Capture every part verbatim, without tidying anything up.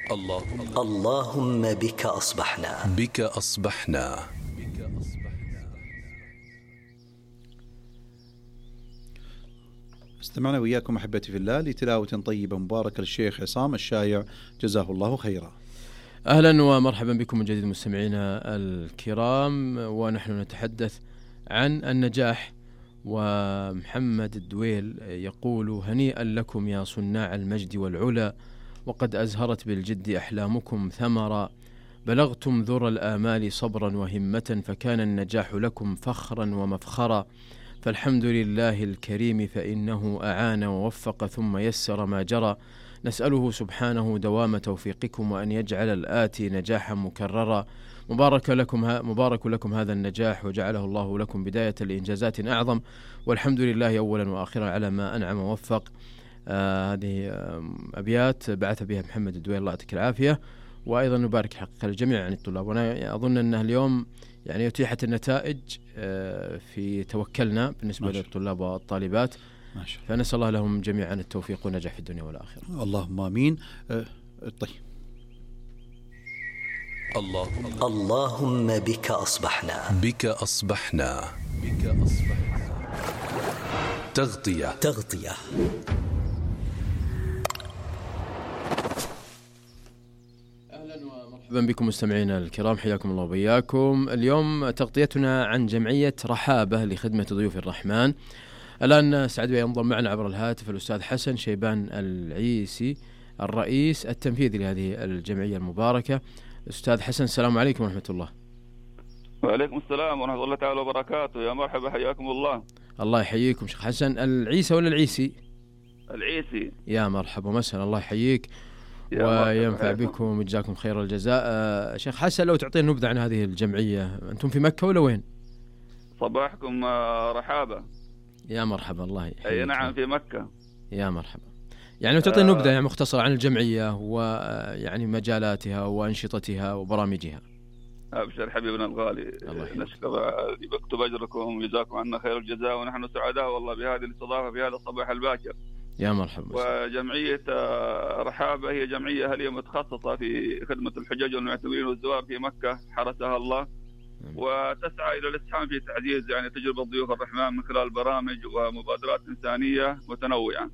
اللهم اللهم بك أصبحنا بك أصبحنا. استمعنا وإياكم أحبتي في الله لتلاوة طيبة مباركة للشيخ عصام الشايع جزاه الله خيرا. أهلا ومرحبا بكم من جديد مستمعينا الكرام، ونحن نتحدث عن النجاح. ومحمد الدويل يقول: هنيئا لكم يا صناع المجد والعلا، وقد أزهرت بالجد أحلامكم ثمرا، بلغتم ذر الآمال صبرا وهمة، فكان النجاح لكم فخرا ومفخرا، فالحمد لله الكريم فإنه أعان ووفق ثم يسر ما جرى، نسأله سبحانه دوام توفيقكم وأن يجعل الآتي نجاحا مكررا، مبارك لكم, مبارك لكم هذا النجاح، وجعله الله لكم بداية لإنجازات أعظم، والحمد لله أولا وآخرا على ما أنعم ووفق. آه هذه آه أبيات بعث بها محمد الدويل، الله يعطيك العافية. وأيضا نبارك حقيقة الجميع عن الطلاب، وأنا أظن أنه اليوم يعني أتيحت النتائج آه في توكلنا بالنسبة للطلاب والطالبات، فنسأل الله لهم جميعا التوفيق والنجاح في الدنيا والآخرة. اللهم آمين. أه طيب. اللهم اللهم بك أصبحنا بك أصبحنا بك أصبحنا. تغطية تغطية مرحبا بكم مستمعينا الكرام، حياكم الله وبياكم. اليوم تغطيتنا عن جمعية رحابة لخدمة ضيوف الرحمن. الآن سعد ينضم معنا عبر الهاتف الأستاذ حسن شيبان العيسي، الرئيس التنفيذي لهذه الجمعية المباركة. أستاذ حسن، السلام عليكم ورحمة الله. وعليكم السلام ورحمة الله تعالى وبركاته. يا مرحبا، حياكم الله. الله يحييكم شيخ حسن. العيسى ولا العيسي؟ العيسي. يا مرحبا ومسهلا، الله يحييك وينفع بكم ويجزاكم خير الجزاء. آه شيخ حسن، لو تعطينا نبذة عن هذه الجمعية، أنتم في مكة ولا وين؟ صباحكم رحابة. يا مرحبا، الله يحييك. أي نعم، في مكة. يا مرحبا. يعني لو تعطينا آه نبذة يعني مختصرة عن الجمعية ويعني مجالاتها وأنشطتها وبرامجها. أبشر حبيبنا الغالي، نشكر بكتب أجركم وجزاكم عنا خير الجزاء، ونحن سعداء والله بهذه الاستضافة في هذا الصباح الباكر. يا مرحبا. وجمعية رحابة هي جمعية أهلية متخصصة في خدمة الحجاج والمعتمرين والزوار في مكة، حرسها الله، وتسعى إلى الإسهام في تعزيز يعني تجربة ضيوف الرحمن من خلال برامج ومبادرات إنسانية متنوعة.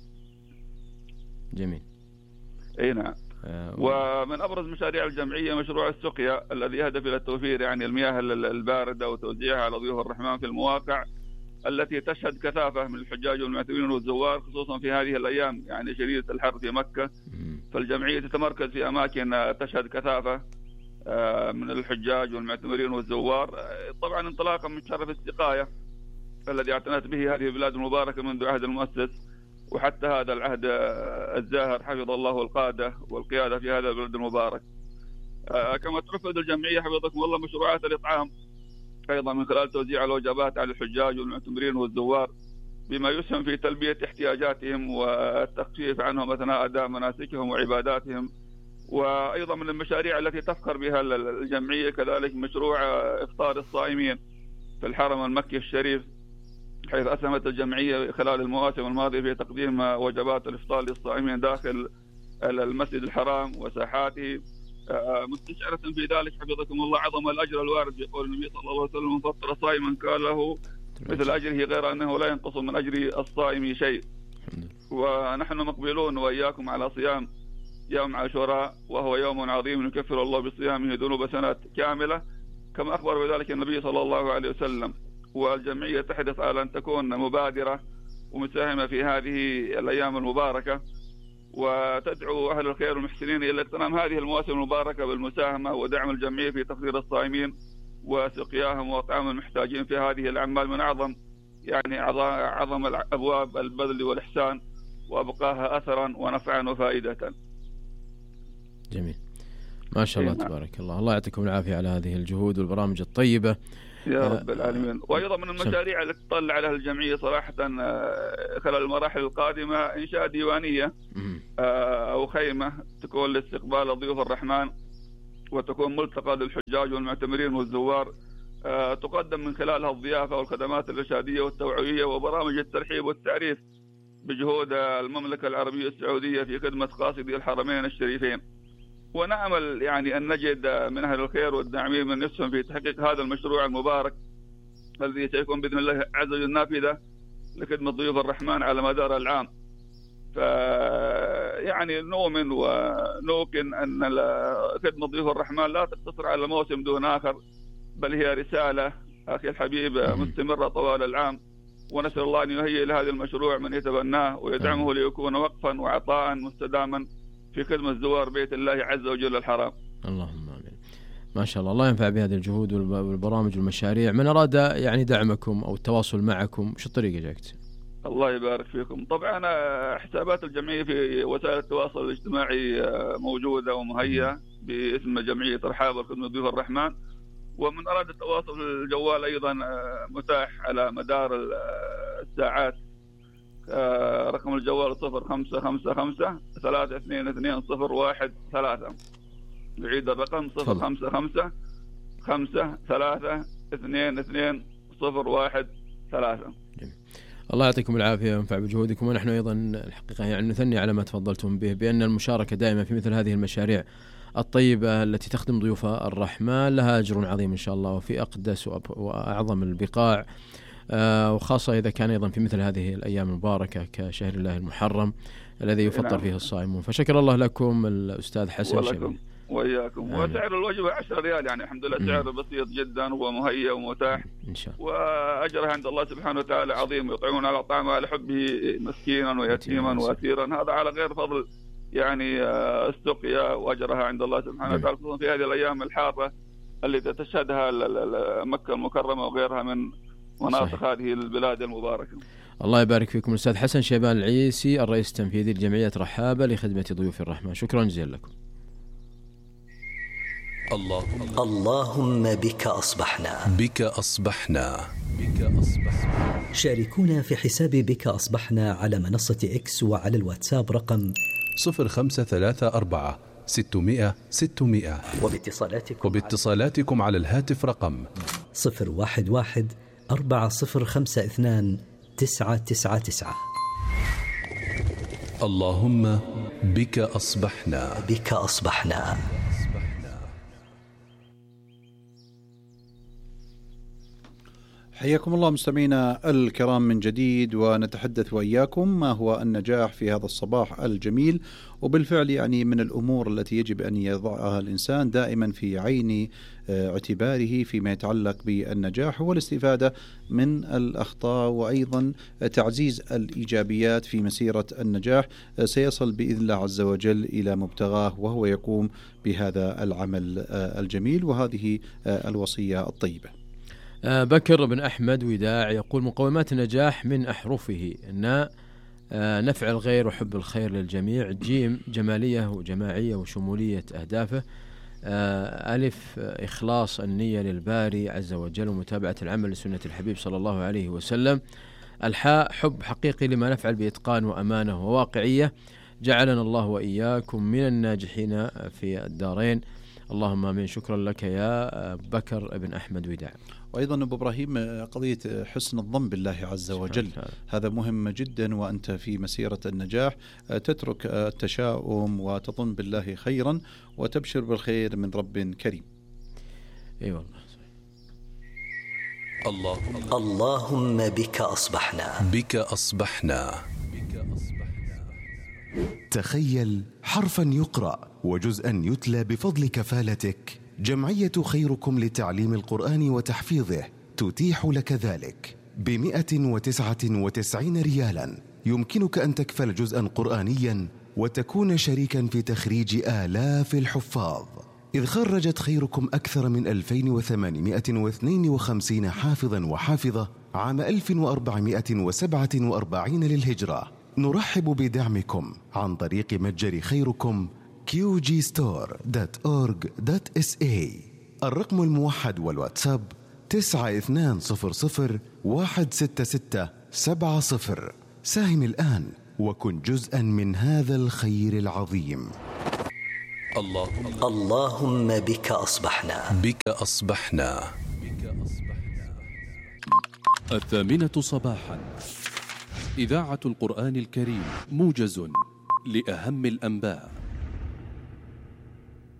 جميل. أي نعم. آه ومن أبرز مشاريع الجمعية مشروع السقيا الذي يهدف إلى توفير يعني المياه الباردة وتوزيعها على ضيوف الرحمن في المواقع التي تشهد كثافة من الحجاج والمعتمرين والزوار، خصوصا في هذه الأيام يعني شديدة الحر في مكة. فالجمعية تتمركز في أماكن تشهد كثافة من الحجاج والمعتمرين والزوار، طبعا انطلاقا من شرف السقاية الذي اعتنت به هذه البلاد المباركة منذ عهد المؤسس وحتى هذا العهد الزاهر، حفظ الله القادة والقيادة في هذا البلد المبارك. كما ترفض الجمعية حفظكم الله مشروعات الإطعام أيضا من خلال توزيع الوجبات على الحجاج والمعتمرين والزوار، بما يسهم في تلبية احتياجاتهم والتخفيف عنهم أثناء أداء مناسكهم وعباداتهم. وأيضا من المشاريع التي تفخر بها الجمعية كذلك مشروع إفطار الصائمين في الحرم المكي الشريف، حيث أسهمت الجمعية خلال المواسم الماضية في تقديم وجبات الإفطار للصائمين داخل المسجد الحرام وساحاته، مستشعرة في ذلك حفظكم الله عظم الأجر الوارد بقول النبي صلى الله عليه وسلم: من فطر صائما كان له مثل أجره غير أنه لا ينقص من أجر الصائم شيء. ونحن مقبلون وإياكم على صيام يوم عاشوراء، وهو يوم عظيم يكفر الله بصيامه ذنوب سنة كاملة كما أخبر بذلك النبي صلى الله عليه وسلم. والجمعية تحرص على أن تكون مبادرة ومساهمة في هذه الأيام المباركة، وتدعو أهل الخير والمحسنين إلى اغتنام هذه المواسم المباركة بالمساهمة ودعم الجمعية في تفطير الصائمين وسقياهم وإطعام المحتاجين في هذه الأعمال من أعظم يعني أعظم أبواب البذل والإحسان، وأبقاها أثرا ونفعا وفائدة. جميل، ما شاء الله تبارك الله. الله يعطيكم العافية على هذه الجهود والبرامج الطيبة يا رب العالمين. وأيضا من المشاريع التي تطلع عليها الجمعية صراحة خلال المراحل القادمة إنشاء ديوانية أو خيمة تكون لاستقبال ضيوف الرحمن، وتكون ملتقى للحجاج والمعتمرين والزوار، تقدم من خلالها الضيافة والخدمات الإرشادية والتوعوية وبرامج الترحيب والتعريف بجهود المملكة العربية السعودية في خدمة قاصدي الحرمين الشريفين. ونأمل يعني أن نجد من أهل الخير والداعمين من يسهم في تحقيق هذا المشروع المبارك الذي سيكون بإذن الله عز وجل نافذة لخدمة ضيوف الرحمن على مدار العام. فيعني نؤمن ونوقن أن خدمة ضيوف الرحمن لا تقتصر على موسم دون آخر، بل هي رسالة أخي الحبيب مستمرة طوال العام، ونسأل الله أن يهيئ لهذا المشروع من يتبناه ويدعمه ليكون وقفا وعطاء مستداما في خدمة زوار بيت الله عز وجل الحرام. اللهم آمين. ما شاء الله، الله ينفع بهذه الجهود والبرامج والمشاريع. من أراد يعني دعمكم أو التواصل معكم وش الطريقة جاكت؟ الله يبارك فيكم. طبعا حسابات الجمعية في وسائل التواصل الاجتماعي موجودة ومهيئة باسم جمعية رحاب الخدمة ضيوف الرحمن، ومن أراد التواصل الجوال أيضا متاح على مدار الساعات. رقم الجوال صفر خمسة خمسة خمسة ثلاثة اثنين اثنين صفر واحد ثلاثة. نعيد الرقم صفر خمسة خمسة خمسة ثلاثة اثنين اثنين صفر واحد ثلاثة. الله يعطيكم العافية وينفع بجهودكم. ونحن أيضا الحقيقة يعني نثني على ما تفضلتم به بأن المشاركة دائما في مثل هذه المشاريع الطيبة التي تخدم ضيوف الرحمن لها أجر عظيم إن شاء الله، وفي أقدس وأعظم البقاع، وخاصة إذا كان أيضا في مثل هذه الأيام المباركة كشهر الله المحرم الذي يفطر فيه الصائمون. فشكر الله لكم الأستاذ حسن شبيب. وإياكم. وسعر الوجبة عشرة ريال، يعني الحمد لله سعر بسيط جدا ومهيئ ومتاح إن شاء الله، وأجرها عند الله سبحانه وتعالى عظيم. يطعمون على طعام على حبه مسكينا ويتيما وأسيرا، هذا على غير فضل يعني السقيا، وأجرها عند الله سبحانه وتعالى خصوصا في هذه الأيام الحارة التي تشهدها مكة المكرمة وغيرها من مناطق هذه البلاد المباركة. الله يبارك فيكم. الأستاذ حسن شيبان العيسي الرئيس التنفيذي لجمعية رحابة لخدمة ضيوف الرحمن، شكرا جزيلا لكم. اللهم اللهم بك أصبحنا بك أصبحنا بك أصبحنا. شاركونا في حساب بك أصبحنا على منصة إكس وعلى الواتساب رقم صفر خمسة ثلاثة أربعة ستمائة ستمائة، وباتصالاتكم وباتصالاتكم على الهاتف رقم صفر واحد واحد أربعة صفر خمسة اثنان تسعة تسعة تسعة. اللهم بك أصبحنا بك أصبحنا. حياكم الله مستمعينا الكرام من جديد، ونتحدث وإياكم ما هو النجاح في هذا الصباح الجميل. وبالفعل يعني من الأمور التي يجب أن يضعها الإنسان دائما في عين اعتباره فيما يتعلق بالنجاح هو الاستفادة من الأخطاء، وأيضا تعزيز الإيجابيات في مسيرة النجاح. سيصل بإذن الله عز وجل إلى مبتغاه وهو يقوم بهذا العمل الجميل وهذه الوصية الطيبة. بكر بن أحمد وداع يقول مقومات النجاح من أحرفه: الناء نفع الغير وحب الخير للجميع، جيم جمالية وجماعية وشمولية أهدافه، ألف إخلاص النية للباري عز وجل ومتابعة العمل لسنة الحبيب صلى الله عليه وسلم، الحاء حب حقيقي لما نفعل بإتقان وأمانة وواقعية، جعلنا الله وإياكم من الناجحين في الدارين، اللهم آمين. شكرا لك يا بكر بن أحمد وداع. وأيضا أبو إبراهيم قضية حسن الظن بالله عز وجل، هذا مهم جدا، وأنت في مسيرة النجاح تترك التشاؤم وتظن بالله خيرا وتبشر بالخير من رب كريم. أي والله. اللهم اللهم بك أصبحنا بك أصبحنا. تخيل حرفا يقرأ وجزءا يتلى بفضل كفالتك. جمعية خيركم لتعليم القرآن وتحفيظه تتيح لك ذلك بمئة وتسعة وتسعين ريالا. يمكنك أن تكفل جزءا قرآنيا وتكون شريكا في تخريج آلاف الحفاظ، إذ خرجت خيركم أكثر من ألفين وثمانمائة واثنين وخمسين حافظا وحافظة عام ألف وأربعمائة وسبعة وأربعين للهجرة. نرحب بدعمكم عن طريق متجر خيركم كيو جي ستور دوت أورغ دوت إس إيه. الرقم الموحد والواتساب تسعة اثنان صفر صفر واحد ستة ستة سبعة صفر. ساهم الآن وكن جزءا من هذا الخير العظيم. اللهم اللهم بك أصبحنا بك أصبحنا. الثامنة صباحا، إذاعة القرآن الكريم، موجز لأهم الأنباء.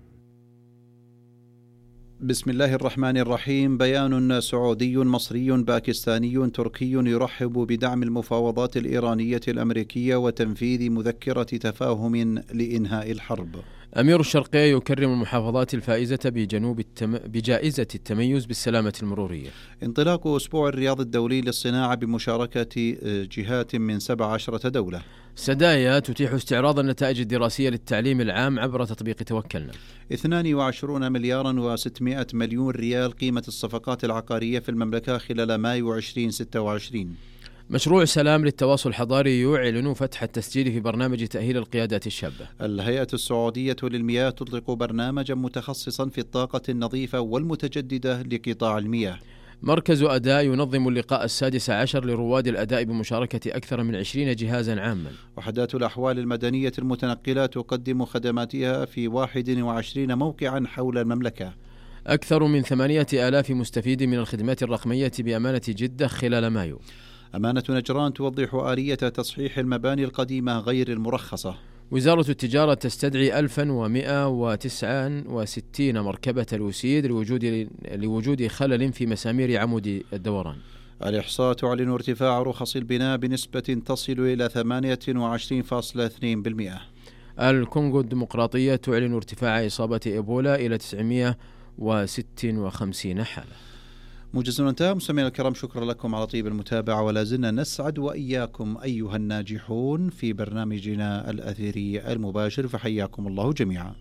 بسم الله الرحمن الرحيم. بيان سعودي مصري باكستاني تركي يرحب بدعم المفاوضات الإيرانية الأمريكية وتنفيذ مذكرة تفاهم لإنهاء الحرب. أمير الشرقية يكرم المحافظات الفائزة بجنوب التم... بجائزة التميز بالسلامة المرورية. انطلاق أسبوع الرياض الدولي للصناعة بمشاركة جهات من سبع عشرة دولة. سدايا تتيح استعراض النتائج الدراسية للتعليم العام عبر تطبيق توكلنا. اثنان وعشرون مليارا وستمائة مليون ريال قيمة الصفقات العقارية في المملكة خلال مايو ألفين وستة وعشرين. مشروع سلام للتواصل الحضاري يعلن فتح التسجيل في برنامج تأهيل القيادات الشابة. الهيئة السعودية للمياه تطلق برنامجا متخصصا في الطاقة النظيفة والمتجددة لقطاع المياه. مركز أداء ينظم اللقاء السادس عشر لرواد الأداء بمشاركة أكثر من عشرين جهازا عاما. وحدات الأحوال المدنية المتنقلة تقدم خدماتها في واحد وعشرين موقعا حول المملكة. أكثر من ثمانية آلاف مستفيد من الخدمات الرقمية بأمانة جدة خلال مايو. أمانة نجران توضح آلية تصحيح المباني القديمة غير المرخصة. وزارة التجارة تستدعي ألف ومئة وتسعة وستين مركبة لوسيد لوجود لوجود خلل في مسامير عمود الدوران. الإحصاء تعلن ارتفاع رخص البناء بنسبة تصل إلى ثمانية وعشرين فاصلة اثنين بالمئة. الكونغو الديمقراطية تعلن ارتفاع إصابة إيبولا إلى تسعمئة وستة وخمسين حالة. موجز انتهى. مستمعينا الكرام، شكرا لكم على طيب المتابعة، ولا زلنا نسعد وإياكم أيها الناجحون في برنامجنا الأثيري المباشر، فحياكم الله جميعا.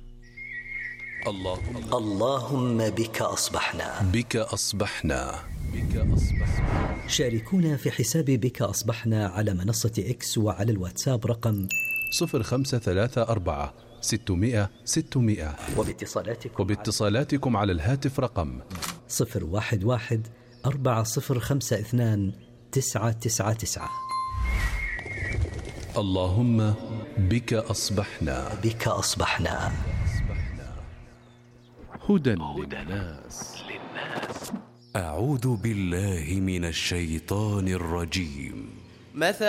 اللهم اللهم بك أصبحنا بك أصبحنا بك أصبحنا. شاركونا في حساب بك أصبحنا على منصة إكس وعلى الواتساب رقم صفر خمسة ثلاثة أربعة ستمائة ستمائة، وباتصالاتكم وباتصالاتكم على الهاتف رقم صفر واحد واحد أربعة صفر خمسة اثنان تسعة تسعة تسعة. اللهم بك أصبحنا بك أصبحنا. هدى للناس. أعوذ بالله من الشيطان الرجيم. مثل